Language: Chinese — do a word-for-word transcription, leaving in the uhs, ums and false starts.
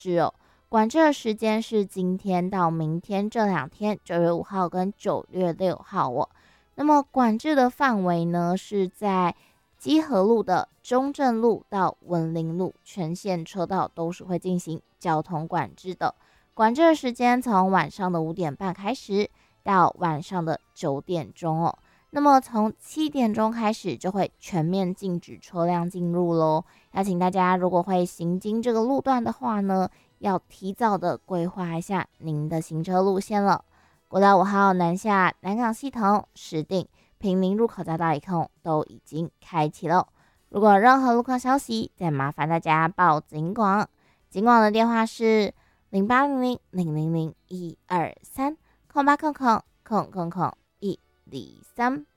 制哦。管制的时间是今天到明天这两天，九月五号跟九月六号哦。那么管制的范围呢，是在基河路的中正路到文林路全线车道都是会进行交通管制的。管制的时间从晚上的五点半开始到晚上的九点钟哦。那么从七点钟开始就会全面禁止车辆进入咯。要请大家如果会行经这个路段的话呢，要提早的规划一下您的行车路线了。国道五号南下南港系统、石碇、平林入口匝道一控都已经开启了。如果有任何路况消息，再麻烦大家报警广。警广的电话是零八零零零零零一二三空八空空空空空一二三。